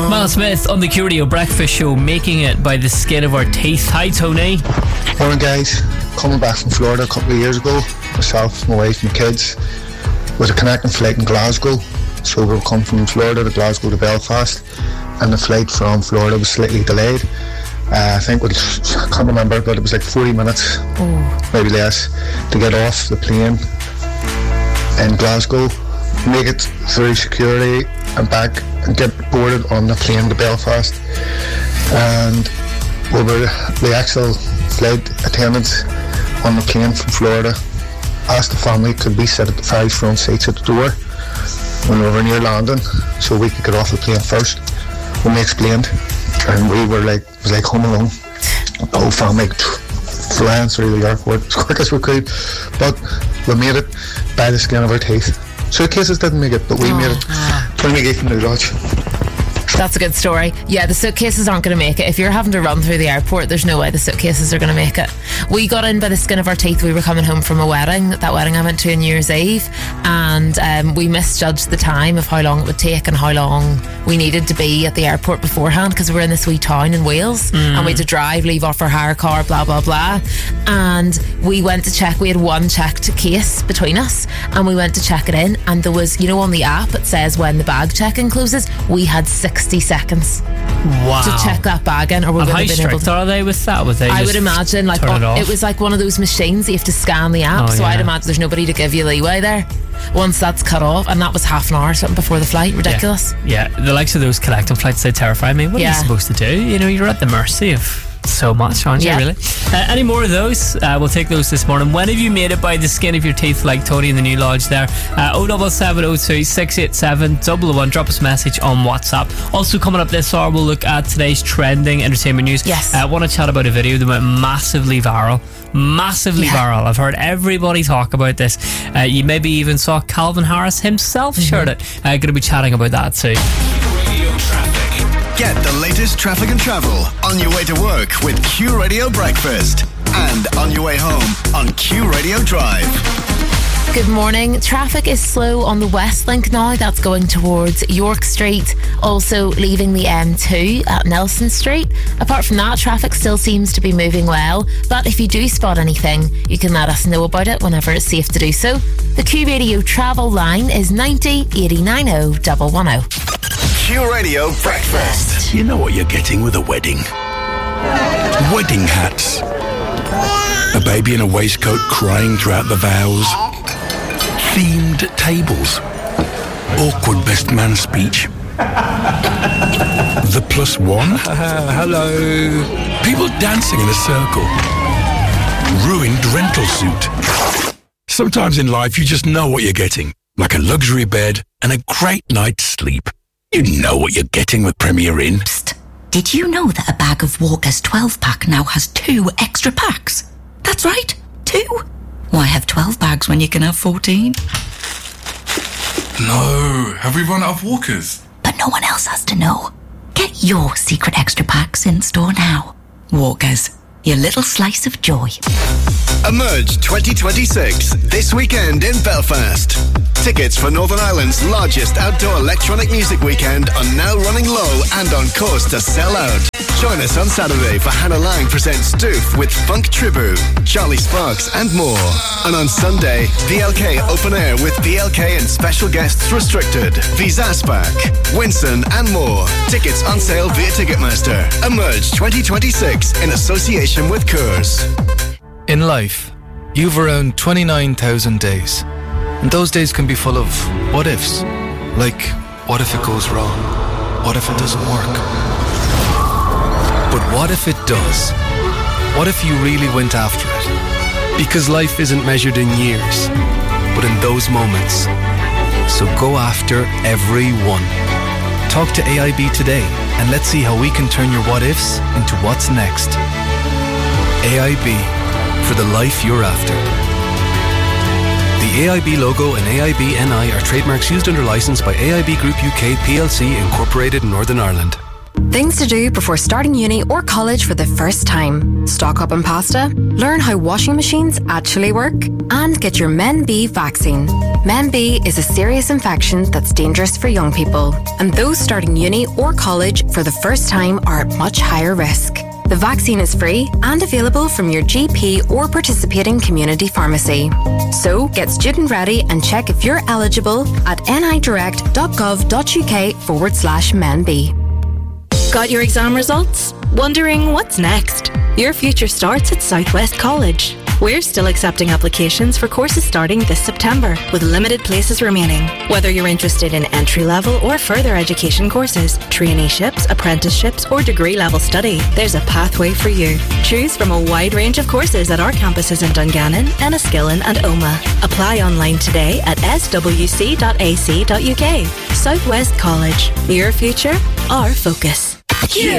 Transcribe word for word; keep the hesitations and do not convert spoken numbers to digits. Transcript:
Miles Smith on the Q Radio Breakfast Show, making it by the skin of our teeth. Hi, Tony. Morning, guys. Coming back from Florida a couple of years ago, myself, my wife, and kids, was a connecting flight in Glasgow. So we were coming from Florida to Glasgow to Belfast, and the flight from Florida was slightly delayed. Uh, I think it was, I can't remember, but it was like forty minutes, oh. maybe less, to get off the plane in Glasgow, make it through security and back, and get boarded on the plane to Belfast. And we were the actual flight attendants on the plane from Florida asked the family could we sit at the five front seats at the door when we were near landing, so we could get off the plane first. When they explained, and we were like, it was like Home Alone. The whole family flying through the airport as quick as we could, but we made it by the skin of our teeth. Suitcases didn't make it, but we oh. made it. Tony McGee from New Lodge. That's a good story. Yeah, the suitcases aren't going to make it. If you're having to run through the airport, there's no way the suitcases are going to make it. We got in by the skin of our teeth. We were coming home from a wedding, that wedding I went to on New Year's Eve, and um, we misjudged the time of how long it would take and how long we needed to be at the airport beforehand, because we were in this wee town in Wales, mm. and we had to drive, leave off our hire car, blah blah blah, and we went to check. We had one checked case between us, and we went to check it in, and there was, you know, on the app it says when the bag check-in closes. We had sixty seconds wow. to check that bag in, or we and would how have been strict able to. Are they with that? Would they I just would imagine, like, turn it, oh, off? It was like one of those machines that you have to scan the app. Oh, so yeah. I'd imagine there's nobody to give you leeway there. Once that's cut off, and that was half an hour or something before the flight. Ridiculous. Yeah, yeah. The likes of those connecting flights, they terrify me. What yeah. are you supposed to do? You know, you're at the mercy of so much, aren't you, yeah. really? Uh, any more of those? Uh, we'll take those this morning. When have you made it by the skin of your teeth, like Tony in the New Lodge there? uh, oh seven seven oh two, six eight seven, one one one. Drop us a message on WhatsApp. Also coming up this hour, we'll look at today's trending entertainment news. Yes. I uh, want to chat about a video that went massively viral. Massively yeah. viral. I've heard everybody talk about this. Uh, you maybe even saw Calvin Harris himself mm-hmm. shared it. I'm uh, going to be chatting about that too. Get the latest traffic and travel on your way to work with Q Radio Breakfast, and on your way home on Q Radio Drive. Good morning. Traffic is slow on the West Link now. That's going towards York Street, also leaving the M two at Nelson Street. Apart from that, traffic still seems to be moving well, but if you do spot anything, you can let us know about it whenever it's safe to do so. The Q Radio travel line is ninety, eighty, ninety, one one zero. Q Radio Breakfast. You know what you're getting with a wedding? Wedding hats. A baby in a waistcoat crying throughout the vows. Themed tables. Awkward best man speech. The plus one. Uh, hello. People dancing in a circle. Ruined rental suit. Sometimes in life you just know what you're getting. Like a luxury bed and a great night's sleep. You know what you're getting with Premier Inn. Psst. Did you know that a bag of Walker's twelve pack now has two extra packs? That's right, two. Why have twelve bags when you can have fourteen? No, have we run out of Walkers? But no one else has to know. Get your secret extra packs in store now. Walkers, your little slice of joy. Emerge twenty twenty-six, this weekend in Belfast. Tickets for Northern Ireland's largest outdoor electronic music weekend are now running low and on course to sell out. Join us on Saturday for Hannah Lang presents Doof with Funk Tribute, Charlie Sparks and more. And on Sunday, V L K Open Air with V L K and special guests restricted, Vizaspak, Winson and more. Tickets on sale via Ticketmaster. Emerge twenty twenty-six in association with Coors. In life, you've around twenty-nine thousand days. And those days can be full of what ifs. Like, what if it goes wrong? What if it doesn't work? But what if it does? What if you really went after it? Because life isn't measured in years, but in those moments. So go after every one. Talk to A I B today, and let's see how we can turn your what ifs into what's next. A I B, for the life you're after. The A I B logo and A I B N I are trademarks used under license by A I B Group U K P L C Incorporated in Northern Ireland. Things to do before starting uni or college for the first time. Stock up on pasta, learn how washing machines actually work, and get your Men B vaccine. Men B is a serious infection that's dangerous for young people, and those starting uni or college for the first time are at much higher risk. The vaccine is free and available from your G P or participating community pharmacy. So get student ready and check if you're eligible at nidirect.gov.uk forward slash menb. Got your exam results? Wondering what's next? Your future starts at Southwest College. We're still accepting applications for courses starting this September, with limited places remaining. Whether you're interested in entry-level or further education courses, traineeships, apprenticeships, or degree-level study, there's a pathway for you. Choose from a wide range of courses at our campuses in Dungannon, Enniskillen and Omagh. Apply online today at s w c dot a c dot u k. Southwest College. Your future, our focus.